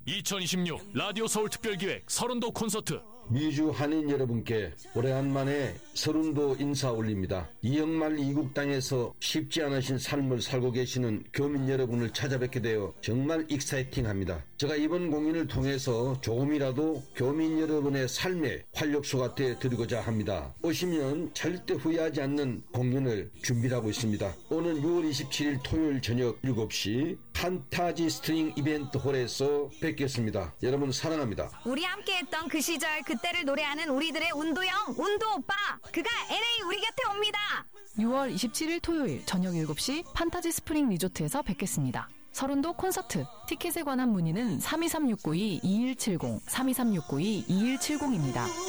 2026 라디오 서울 특별기획 서른도 콘서트. 미주 한인 여러분께 오래간만에 서른도 인사 올립니다. 이영말 이국땅에서 쉽지 않으신 삶을 살고 계시는 교민 여러분을 찾아뵙게 되어 정말 익사이팅합니다. 제가 이번 공연을 통해서 조금이라도 교민 여러분의 삶에 활력소가 되어드리고자 합니다. 오시면 절대 후회하지 않는 공연을 준비하고 있습니다. 오는 6월 27일 토요일 저녁 7시 판타지 스트링 이벤트 홀에서 뵙겠습니다. 여러분 사랑합니다. 우리 함께했던 그 시절 그때를 노래하는 우리들의 운도형 운도 오빠, 그가 LA 우리 곁에 옵니다. 6월 27일 토요일 저녁 7시 판타지 스프링 리조트에서 뵙겠습니다. 서른도 콘서트 티켓에 관한 문의는 323-692-2170 323-692-2170입니다.